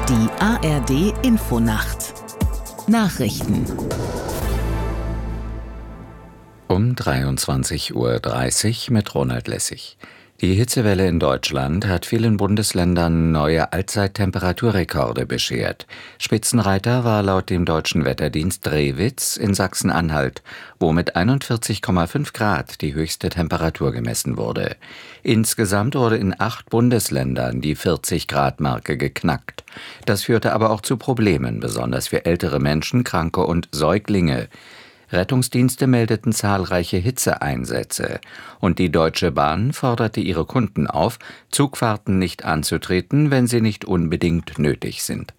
Die ARD Infonacht Nachrichten um 23:30 Uhr mit Ronald Lessig. Die Hitzewelle in Deutschland hat vielen Bundesländern neue Allzeittemperaturrekorde beschert. Spitzenreiter war laut dem deutschen Wetterdienst Drewitz in Sachsen-Anhalt, wo mit 41,5 Grad die höchste Temperatur gemessen wurde. Insgesamt wurde in 8 Bundesländern die 40-Grad-Marke geknackt. Das führte aber auch zu Problemen, besonders für ältere Menschen, Kranke und Säuglinge. Rettungsdienste meldeten zahlreiche Hitzeeinsätze und die Deutsche Bahn forderte ihre Kunden auf, Zugfahrten nicht anzutreten, wenn sie nicht unbedingt nötig sind.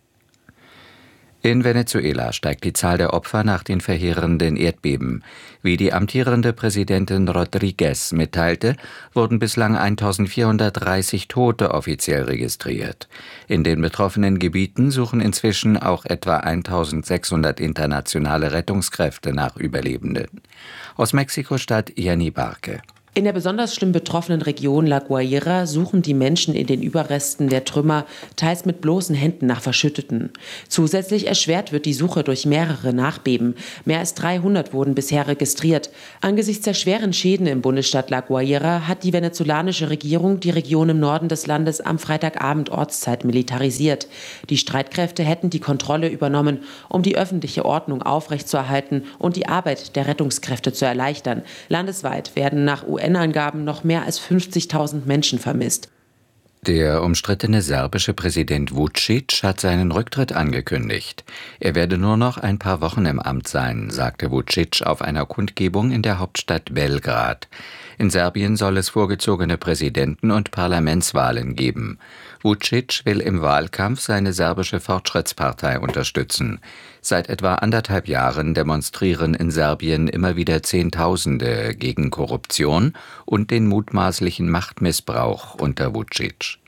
In Venezuela steigt die Zahl der Opfer nach den verheerenden Erdbeben. Wie die amtierende Präsidentin Rodríguez mitteilte, wurden bislang 1430 Tote offiziell registriert. In den betroffenen Gebieten suchen inzwischen auch etwa 1600 internationale Rettungskräfte nach Überlebenden. Aus Mexiko-Stadt Jenny Barke. In der besonders schlimm betroffenen Region La Guaira suchen die Menschen in den Überresten der Trümmer teils mit bloßen Händen nach Verschütteten. Zusätzlich erschwert wird die Suche durch mehrere Nachbeben. Mehr als 300 wurden bisher registriert. Angesichts der schweren Schäden im Bundesstaat La Guaira hat die venezolanische Regierung die Region im Norden des Landes am Freitagabend Ortszeit militarisiert. Die Streitkräfte hätten die Kontrolle übernommen, um die öffentliche Ordnung aufrechtzuerhalten und die Arbeit der Rettungskräfte zu erleichtern. Landesweit werden nach UN-Angaben noch mehr als 50.000 Menschen vermisst. Der umstrittene serbische Präsident Vučić hat seinen Rücktritt angekündigt. Er werde nur noch ein paar Wochen im Amt sein, sagte Vučić auf einer Kundgebung in der Hauptstadt Belgrad. In Serbien soll es vorgezogene Präsidenten- und Parlamentswahlen geben. Vučić will im Wahlkampf seine serbische Fortschrittspartei unterstützen. Seit etwa 1,5 Jahren demonstrieren in Serbien immer wieder Zehntausende gegen Korruption und den mutmaßlichen Machtmissbrauch unter Vučić.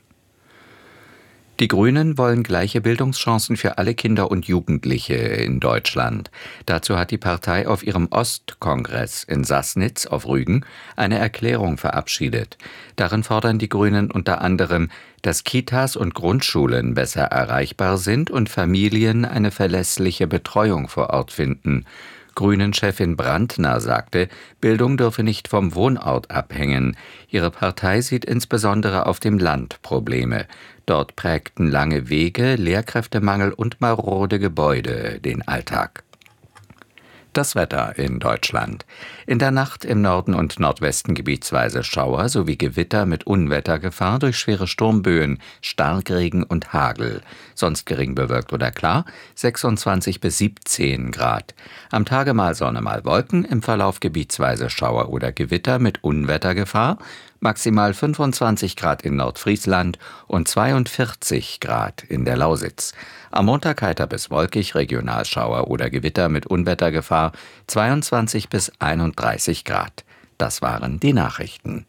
Die Grünen wollen gleiche Bildungschancen für alle Kinder und Jugendliche in Deutschland. Dazu hat die Partei auf ihrem Ostkongress in Sassnitz auf Rügen eine Erklärung verabschiedet. Darin fordern die Grünen unter anderem, dass Kitas und Grundschulen besser erreichbar sind und Familien eine verlässliche Betreuung vor Ort finden. Grünen-Chefin Brandner sagte, Bildung dürfe nicht vom Wohnort abhängen. Ihre Partei sieht insbesondere auf dem Land Probleme. Dort prägten lange Wege, Lehrkräftemangel und marode Gebäude den Alltag. Das Wetter in Deutschland. In der Nacht im Norden und Nordwesten gebietsweise Schauer sowie Gewitter mit Unwettergefahr durch schwere Sturmböen, Starkregen und Hagel. Sonst gering bewölkt oder klar, 26 bis 17 Grad. Am Tage mal Sonne, mal Wolken, im Verlauf gebietsweise Schauer oder Gewitter mit Unwettergefahr. Maximal 25 Grad in Nordfriesland und 42 Grad in der Lausitz. Am Montag heiter bis wolkig, Regionalschauer oder Gewitter mit Unwettergefahr, 22 bis 31 Grad. Das waren die Nachrichten.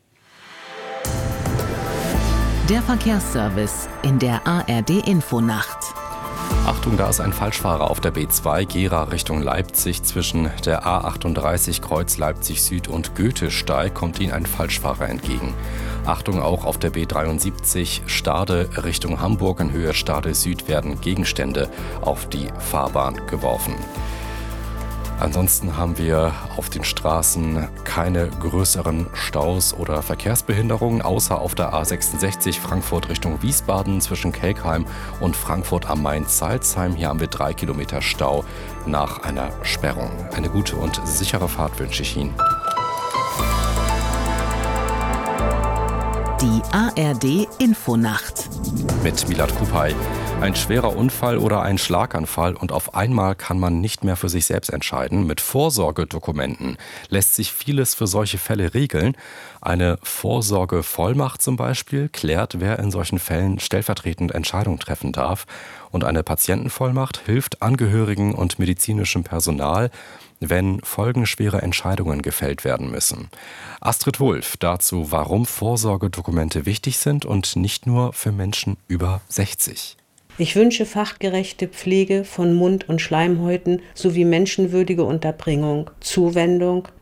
Der Verkehrsservice in der ARD Infonacht. Achtung, da ist ein Falschfahrer auf der B2 Gera Richtung Leipzig. Zwischen der A38 Kreuz Leipzig Süd und Goethesteig kommt Ihnen ein Falschfahrer entgegen. Achtung, auch auf der B73 Stade Richtung Hamburg in Höhe Stade Süd werden Gegenstände auf die Fahrbahn geworfen. Ansonsten haben wir auf den Straßen keine größeren Staus oder Verkehrsbehinderungen, außer auf der A66 Frankfurt Richtung Wiesbaden zwischen Kelkheim und Frankfurt am Main-Salzheim. Hier haben wir 3 Kilometer Stau nach einer Sperrung. Eine gute und sichere Fahrt wünsche ich Ihnen. Die ARD Infonacht. Mit Milad Kupay. Ein schwerer Unfall oder ein Schlaganfall und auf einmal kann man nicht mehr für sich selbst entscheiden. Mit Vorsorgedokumenten lässt sich vieles für solche Fälle regeln. Eine Vorsorgevollmacht zum Beispiel klärt, wer in solchen Fällen stellvertretend Entscheidungen treffen darf. Und eine Patientenvollmacht hilft Angehörigen und medizinischem Personal, wenn folgenschwere Entscheidungen gefällt werden müssen. Astrid Wulff dazu, warum Vorsorgedokumente wichtig sind und nicht nur für Menschen über 60. Ich wünsche fachgerechte Pflege von Mund- und Schleimhäuten sowie menschenwürdige Unterbringung, Zuwendung,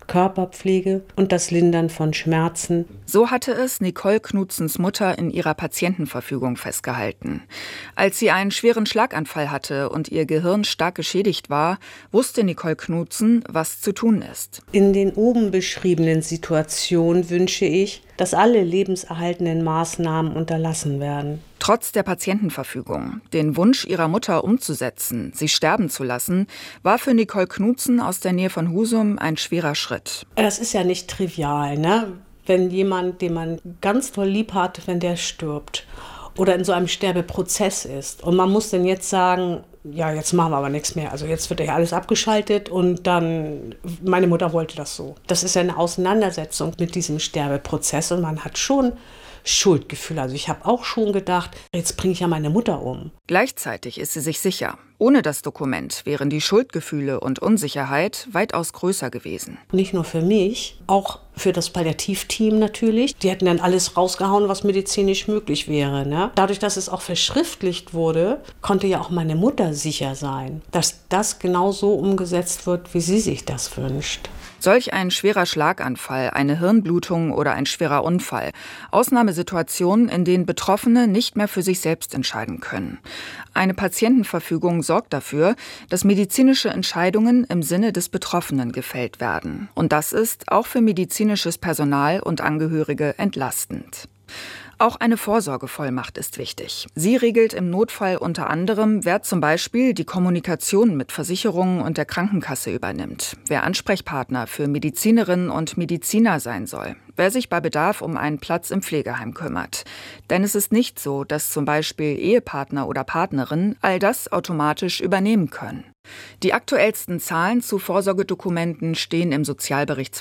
Körperpflege und das Lindern von Schmerzen. So hatte es Nicole Knutzens Mutter in ihrer Patientenverfügung festgehalten. Als sie einen schweren Schlaganfall hatte und ihr Gehirn stark geschädigt war, wusste Nicole Knutzen, was zu tun ist. In den oben beschriebenen Situationen wünsche ich, dass alle lebenserhaltenden Maßnahmen unterlassen werden. Trotz der Patientenverfügung, den Wunsch ihrer Mutter umzusetzen, sie sterben zu lassen, war für Nicole Knutzen aus der Nähe von Husum ein schwerer Schritt. Das ist ja nicht trivial, ne? Wenn jemand, den man ganz toll lieb hat, wenn der stirbt oder in so einem Sterbeprozess ist. Und man muss dann jetzt sagen, ja, jetzt machen wir aber nichts mehr. Also jetzt wird ja alles abgeschaltet und dann, meine Mutter wollte das so. Das ist ja eine Auseinandersetzung mit diesem Sterbeprozess und man hat schon Schuldgefühle. Also ich habe auch schon gedacht, jetzt bringe ich ja meine Mutter um. Gleichzeitig ist sie sich sicher, ohne das Dokument wären die Schuldgefühle und Unsicherheit weitaus größer gewesen. Nicht nur für mich, auch für das Palliativteam natürlich. Die hätten dann alles rausgehauen, was medizinisch möglich wäre. Ne? Dadurch, dass es auch verschriftlicht wurde, konnte ja auch meine Mutter sicher sein, dass das genau so umgesetzt wird, wie sie sich das wünscht. Solch ein schwerer Schlaganfall, eine Hirnblutung oder ein schwerer Unfall. Ausnahmesituationen, in denen Betroffene nicht mehr für sich selbst entscheiden können. Eine Patientenverfügung sorgt dafür, dass medizinische Entscheidungen im Sinne des Betroffenen gefällt werden. Und das ist auch für medizinisches Personal und Angehörige entlastend. Auch eine Vorsorgevollmacht ist wichtig. Sie regelt im Notfall unter anderem, wer zum Beispiel die Kommunikation mit Versicherungen und der Krankenkasse übernimmt, wer Ansprechpartner für Medizinerinnen und Mediziner sein soll, wer sich bei Bedarf um einen Platz im Pflegeheim kümmert. Denn es ist nicht so, dass zum Beispiel Ehepartner oder Partnerin all das automatisch übernehmen können. Die aktuellsten Zahlen zu Vorsorgedokumenten stehen im Sozialbericht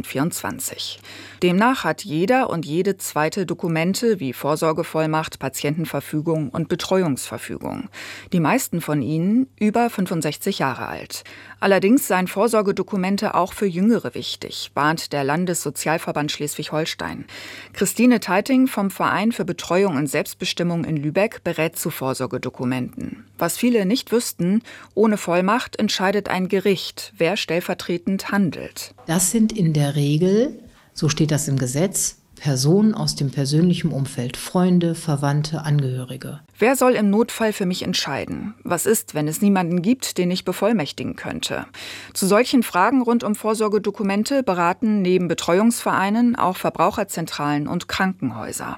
2024. Demnach hat jeder und jede zweite Dokumente wie Vorsorgevollmacht, Patientenverfügung und Betreuungsverfügung. Die meisten von ihnen über 65 Jahre alt. Allerdings seien Vorsorgedokumente auch für Jüngere wichtig, warnt der Landessozialverband Schleswig-Holstein. Christine Teiting vom Verein für Betreuung und Selbstbestimmung in Lübeck berät zu Vorsorgedokumenten. Was viele nicht wüssten, ohne Vollmacht entscheidet ein Gericht, wer stellvertretend handelt. Das sind in der Regel, so steht das im Gesetz, Personen aus dem persönlichen Umfeld, Freunde, Verwandte, Angehörige. Wer soll im Notfall für mich entscheiden? Was ist, wenn es niemanden gibt, den ich bevollmächtigen könnte? Zu solchen Fragen rund um Vorsorgedokumente beraten neben Betreuungsvereinen auch Verbraucherzentralen und Krankenhäuser.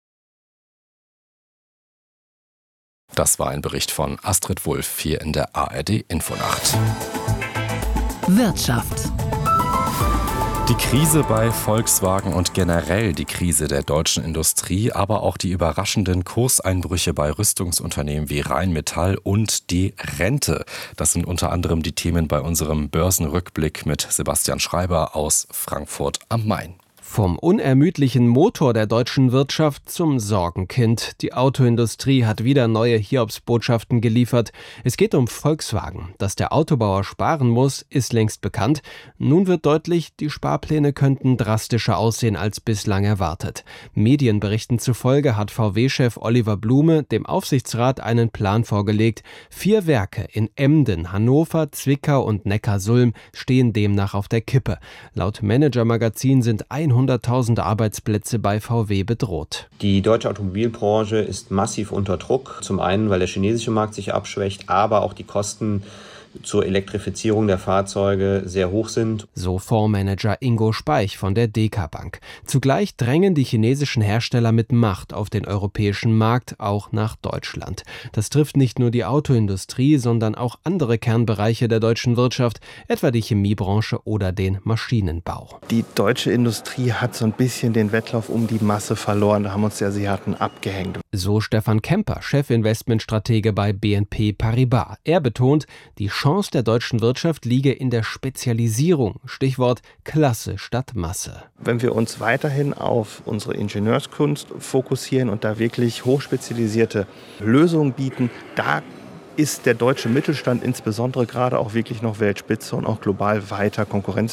Das war ein Bericht von Astrid Wulff hier in der ARD Infonacht. Wirtschaft. Die Krise bei Volkswagen und generell die Krise der deutschen Industrie, aber auch die überraschenden Kurseinbrüche bei Rüstungsunternehmen wie Rheinmetall und die Rente. Das sind unter anderem die Themen bei unserem Börsenrückblick mit Sebastian Schreiber aus Frankfurt am Main. Vom unermüdlichen Motor der deutschen Wirtschaft zum Sorgenkind. Die Autoindustrie hat wieder neue Hiobsbotschaften geliefert. Es geht um Volkswagen. Dass der Autobauer sparen muss, ist längst bekannt. Nun wird deutlich, die Sparpläne könnten drastischer aussehen als bislang erwartet. Medienberichten zufolge hat VW-Chef Oliver Blume dem Aufsichtsrat einen Plan vorgelegt. 4 Werke in Emden, Hannover, Zwickau und Neckarsulm stehen demnach auf der Kippe. Laut Manager-Magazin sind 100.000 Arbeitsplätze bei VW bedroht. Die deutsche Automobilbranche ist massiv unter Druck. Zum einen, weil der chinesische Markt sich abschwächt, aber auch die Kosten zur Elektrifizierung der Fahrzeuge sehr hoch sind. So Fondsmanager Ingo Speich von der DK Bank. Zugleich drängen die chinesischen Hersteller mit Macht auf den europäischen Markt, auch nach Deutschland. Das trifft nicht nur die Autoindustrie, sondern auch andere Kernbereiche der deutschen Wirtschaft, etwa die Chemiebranche oder den Maschinenbau. Die deutsche Industrie hat so ein bisschen den Wettlauf um die Masse verloren. Da haben uns die Asiaten abgehängt. So Stefan Kemper, Chefinvestmentstratege bei BNP Paribas. Er betont, die Chance der deutschen Wirtschaft liege in der Spezialisierung. Stichwort Klasse statt Masse. Wenn wir uns weiterhin auf unsere Ingenieurskunst fokussieren und da wirklich hochspezialisierte Lösungen bieten, da ist der deutsche Mittelstand insbesondere gerade auch wirklich noch Weltspitze und auch global weiter konkurrenzfähig.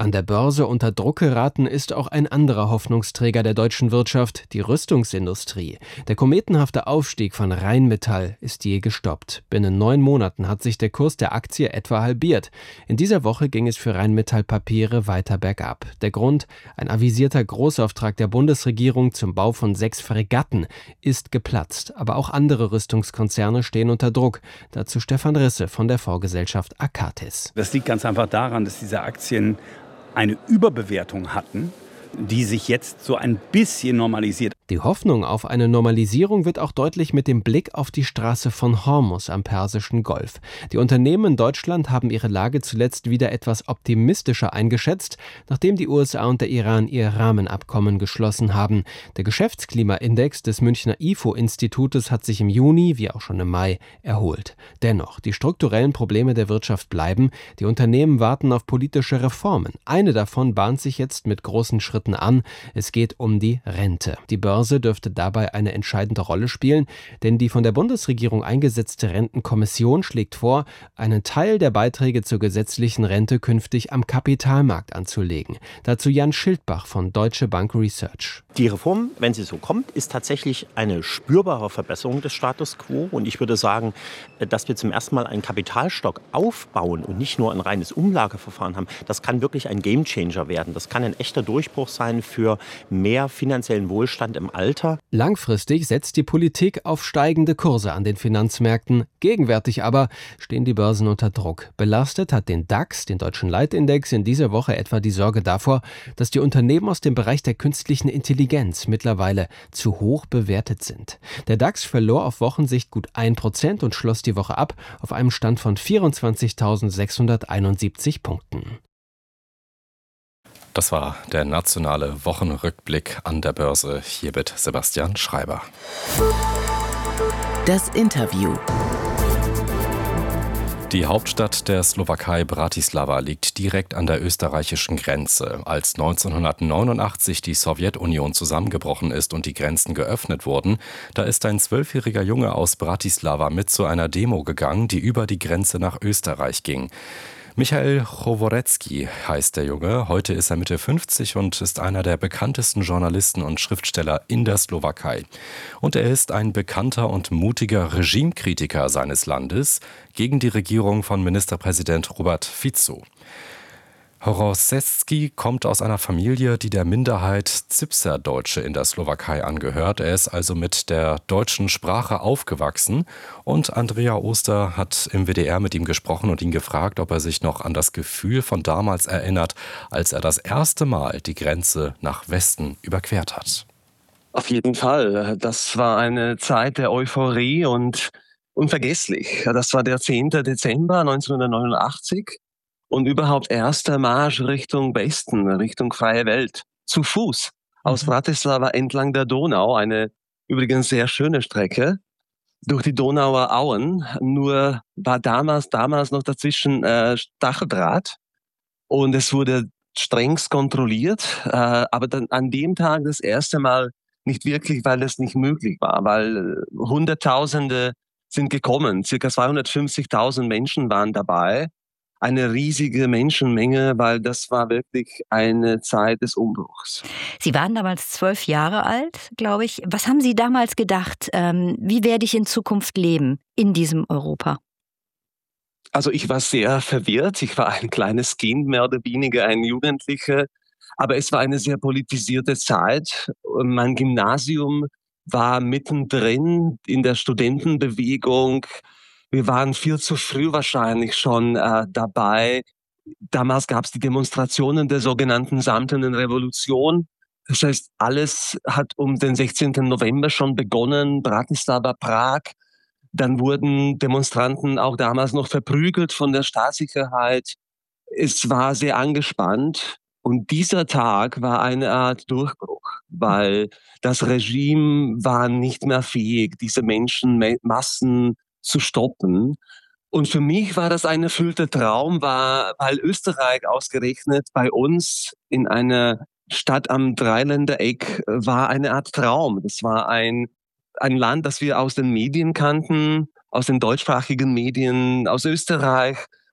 An der Börse unter Druck geraten ist auch ein anderer Hoffnungsträger der deutschen Wirtschaft, die Rüstungsindustrie. Der kometenhafte Aufstieg von Rheinmetall ist je gestoppt. Binnen 9 Monaten hat sich der Kurs der Aktie etwa halbiert. In dieser Woche ging es für Rheinmetall Papiere weiter bergab. Der Grund? Ein avisierter Großauftrag der Bundesregierung zum Bau von 6 Fregatten ist geplatzt. Aber auch andere Rüstungskonzerne stehen unter Druck. Dazu Stefan Risse von der Fondsgesellschaft Akatis. Das liegt ganz einfach daran, dass diese Aktien eine Überbewertung hatten, die sich jetzt so ein bisschen normalisiert. Die Hoffnung auf eine Normalisierung wird auch deutlich mit dem Blick auf die Straße von Hormuz am Persischen Golf. Die Unternehmen in Deutschland haben ihre Lage zuletzt wieder etwas optimistischer eingeschätzt, nachdem die USA und der Iran ihr Rahmenabkommen geschlossen haben. Der Geschäftsklimaindex des Münchner IFO-Institutes hat sich im Juni, wie auch schon im Mai, erholt. Dennoch, die strukturellen Probleme der Wirtschaft bleiben. Die Unternehmen warten auf politische Reformen. Eine davon bahnt sich jetzt mit großen Schritten an. Es geht um die Rente. Die Börse dürfte dabei eine entscheidende Rolle spielen, denn die von der Bundesregierung eingesetzte Rentenkommission schlägt vor, einen Teil der Beiträge zur gesetzlichen Rente künftig am Kapitalmarkt anzulegen. Dazu Jan Schildbach von Deutsche Bank Research. Die Reform, wenn sie so kommt, ist tatsächlich eine spürbare Verbesserung des Status quo. Und ich würde sagen, dass wir zum ersten Mal einen Kapitalstock aufbauen und nicht nur ein reines Umlageverfahren haben, das kann wirklich ein Gamechanger werden. Das kann ein echter Durchbruch sein für mehr finanziellen Wohlstand im Alter. Langfristig setzt die Politik auf steigende Kurse an den Finanzmärkten. Gegenwärtig aber stehen die Börsen unter Druck. Belastet hat den DAX, den deutschen Leitindex, in dieser Woche etwa die Sorge davor, dass die Unternehmen aus dem Bereich der künstlichen Intelligenz mittlerweile zu hoch bewertet sind. Der DAX verlor auf Wochensicht gut 1% und schloss die Woche ab auf einem Stand von 24.671 Punkten. Das war der nationale Wochenrückblick an der Börse, hier mit Sebastian Schreiber. Das Interview. Die Hauptstadt der Slowakei, Bratislava, liegt direkt an der österreichischen Grenze. Als 1989 die Sowjetunion zusammengebrochen ist und die Grenzen geöffnet wurden, da ist ein 12-jähriger Junge aus Bratislava mit zu einer Demo gegangen, die über die Grenze nach Österreich ging. Michael Choworecki heißt der Junge. Heute ist er Mitte 50 und ist einer der bekanntesten Journalisten und Schriftsteller in der Slowakei. Und er ist ein bekannter und mutiger Regimekritiker seines Landes gegen die Regierung von Ministerpräsident Robert Fico. Choworecki kommt aus einer Familie, die der Minderheit Zypser-Deutsche in der Slowakei angehört. Er ist also mit der deutschen Sprache aufgewachsen. Und Andrea Oster hat im WDR mit ihm gesprochen und ihn gefragt, ob er sich noch an das Gefühl von damals erinnert, als er das erste Mal die Grenze nach Westen überquert hat. Auf jeden Fall. Das war eine Zeit der Euphorie und unvergesslich. Das war der 10. Dezember 1989. Und überhaupt erster Marsch Richtung Westen, Richtung freie Welt, zu Fuß, aus Bratislava entlang der Donau, eine übrigens sehr schöne Strecke, durch die Donauer Auen, nur war damals noch dazwischen Stacheldraht und es wurde strengst kontrolliert, aber dann an dem Tag das erste Mal nicht wirklich, weil es nicht möglich war, weil Hunderttausende sind gekommen, ca. 250.000 Menschen waren dabei. Eine riesige Menschenmenge, weil das war wirklich eine Zeit des Umbruchs. Sie waren damals 12 Jahre alt, glaube ich. Was haben Sie damals gedacht? Wie werde ich in Zukunft leben in diesem Europa? Also ich war sehr verwirrt. Ich war ein kleines Kind, mehr oder weniger ein Jugendlicher. Aber es war eine sehr politisierte Zeit. Mein Gymnasium war mittendrin in der Studentenbewegung. Wir waren viel zu früh wahrscheinlich schon dabei. Damals gab es die Demonstrationen der sogenannten Samtenen Revolution. Das heißt, alles hat um den 16. November schon begonnen, Bratislava, Prag. Dann wurden Demonstranten auch damals noch verprügelt von der Staatssicherheit. Es war sehr angespannt. Und dieser Tag war eine Art Durchbruch, weil das Regime war nicht mehr fähig, diese Menschenmassen zu stoppen. Und für mich war das ein erfüllter Traum, weil Österreich ausgerechnet bei uns in einer Stadt am Dreiländereck war eine Art Traum. Das war ein Land, das wir aus den Medien kannten, aus den deutschsprachigen Medien, aus Österreich.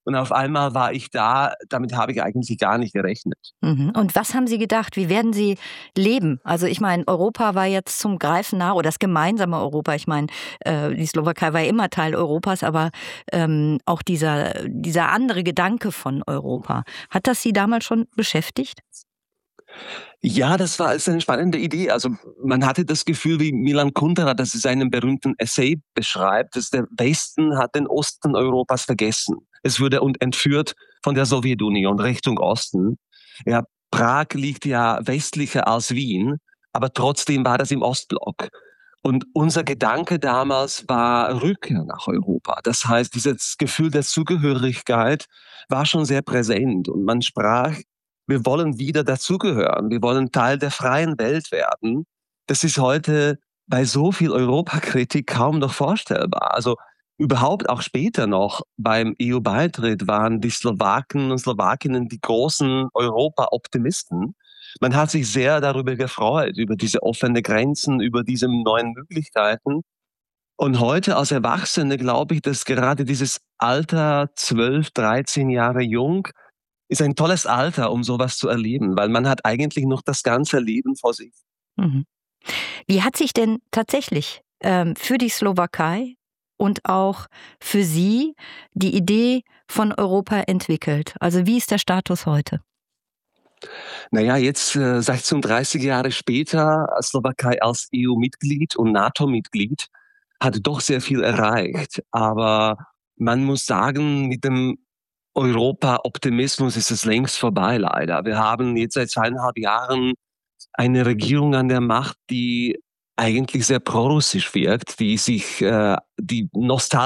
Und auf einmal war ich da, damit habe ich eigentlich gar nicht gerechnet. Und was haben Sie gedacht? Wie werden Sie leben? Also ich meine, Europa war jetzt zum Greifen nah, oder das gemeinsame Europa. Ich meine, die Slowakei war ja immer Teil Europas, aber auch dieser andere Gedanke von Europa. Hat das Sie damals schon beschäftigt? Ja, das war eine spannende Idee. Also man hatte das Gefühl, wie Milan Kundera das in seinem berühmten Essay beschreibt, dass der Westen hat den Osten Europas vergessen. Es wurde entführt von der Sowjetunion Richtung Osten. Ja, Prag liegt ja westlicher als Wien, aber trotzdem war das im Ostblock. Und unser Gedanke damals war Rückkehr nach Europa. Das heißt, dieses Gefühl der Zugehörigkeit war schon sehr präsent und man sprach, wir wollen wieder dazugehören. Wir wollen Teil der freien Welt werden. Das ist heute bei so viel Europakritik kaum noch vorstellbar. Also überhaupt auch später noch beim EU-Beitritt waren die Slowaken und Slowakinnen die großen Europa-Optimisten. Man hat sich sehr darüber gefreut, über diese offenen Grenzen, über diese neuen Möglichkeiten. Und heute als Erwachsene glaube ich, dass gerade dieses Alter 12, 13 Jahre jung ist ein tolles Alter, um sowas zu erleben, weil man hat eigentlich noch das ganze Leben vor sich. Wie hat sich denn tatsächlich für die Slowakei und auch für Sie die Idee von Europa entwickelt? Also wie ist der Status heute? Naja, jetzt 36 Jahre später, Slowakei als EU-Mitglied und NATO-Mitglied, hat doch sehr viel erreicht. Aber man muss sagen, mit dem Europa-Optimismus ist es längst vorbei, leider. Wir haben jetzt seit 2,5 Jahren eine Regierung an der Macht, die eigentlich sehr prorussisch wirkt, die nostalgisch